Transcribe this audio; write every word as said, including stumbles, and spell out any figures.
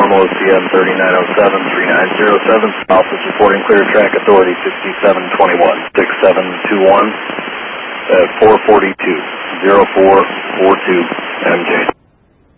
Normal O C M thirty-nine oh seven, thirty-nine oh seven. Office reporting clear track authority sixty-seven twenty-one, sixty-seven twenty-one, at four forty-two, oh four forty-two M J.